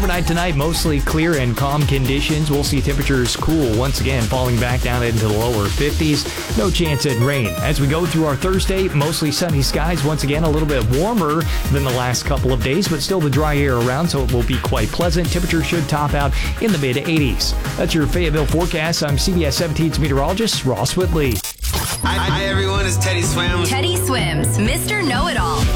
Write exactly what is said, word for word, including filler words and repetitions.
Overnight tonight, mostly clear and calm conditions. We'll see temperatures cool once again, falling back down into the lower fifties. No chance at rain. As we go through our Thursday, mostly sunny skies. Once again, a little bit warmer than the last couple of days, but still the dry air around, so it will be quite pleasant. Temperature should top out in the mid eighties. That's your Fayetteville forecast. I'm C B S seventeen's meteorologist, Ross Whitley. Hi, hi everyone, it's Teddy Swims. Teddy Swims, Mister Know-It-All.